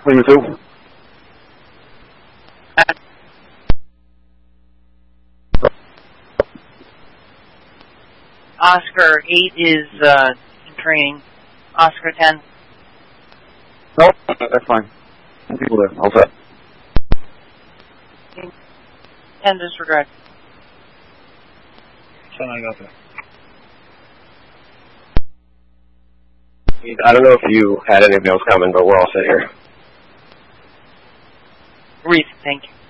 Lima 2. Oscar 8 is in training. Oscar 10. Nope, that's fine. 10 people there. All set. 10 disregard. So I got that. I don't know if you had anything else coming, but we're all set here. Reef, thank you.